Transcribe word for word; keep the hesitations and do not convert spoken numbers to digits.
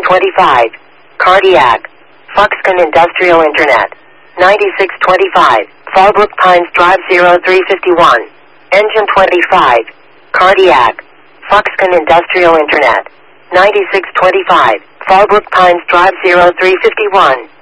twenty-five. Cardiac. Foxconn Industrial Internet. ninety-six twenty-five. Fallbrook Pines Drive zero three fifty-one. Engine twenty-five. Cardiac. Foxconn Industrial Internet. ninety-six twenty-five. Fallbrook Pines Drive zero three fifty-one.